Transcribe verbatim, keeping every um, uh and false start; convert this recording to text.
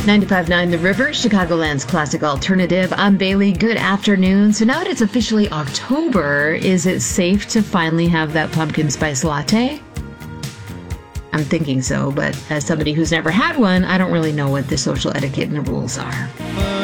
ninety-five point nine The River, Chicagoland's classic alternative. I'm Bailey. Good afternoon. So now that it's officially October, is it safe to finally have that pumpkin spice latte? I'm thinking so, but as somebody who's never had one, I don't really know what the social etiquette and the rules are.